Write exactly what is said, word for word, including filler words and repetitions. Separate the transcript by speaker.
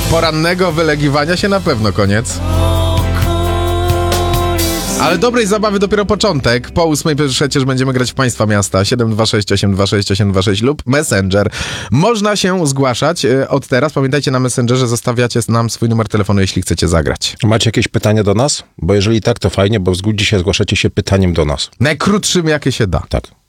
Speaker 1: Porannego wylegiwania się na pewno koniec. Ale dobrej zabawy dopiero początek. Po ósmej przecież będziemy grać w Państwa Miasta. siedem dwa sześć osiem dwa sześć osiem dwa sześć lub Messenger. Można się zgłaszać od teraz. Pamiętajcie, na Messengerze zostawiacie nam swój numer telefonu, jeśli chcecie zagrać.
Speaker 2: Macie jakieś pytania do nas? Bo jeżeli tak, to fajnie, bo dzisiaj zgłaszacie się pytaniem do nas.
Speaker 1: Najkrótszym, jakie się da.
Speaker 2: Tak.